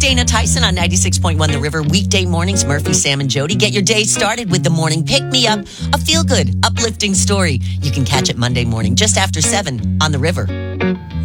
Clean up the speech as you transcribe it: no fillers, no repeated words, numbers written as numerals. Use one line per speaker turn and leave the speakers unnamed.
Dana Tyson on 96.1 The River. Weekday mornings, Murphy, Sam, and Jody. Get your day started with the morning pick-me-up, a feel-good, uplifting story. You can catch it Monday morning just after 7 on The River.